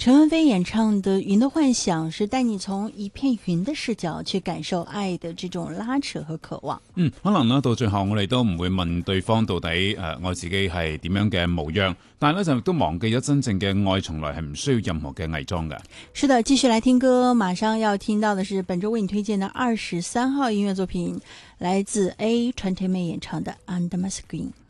陈文飞演唱的《云的幻想》是帶你從一片雲的視角去感受愛的這種拉扯和渴望。 可能呢到最後我哋都唔會問對方到底愛自己係點樣嘅模樣，但係呢就都忘記咗真正嘅愛從來係唔需要任何嘅偽裝嘅。 是的，繼續來聽歌，馬上要聽到的是本周為你推薦的23號音樂作品，來自 A 傳體妹演唱的《Under My Skin》。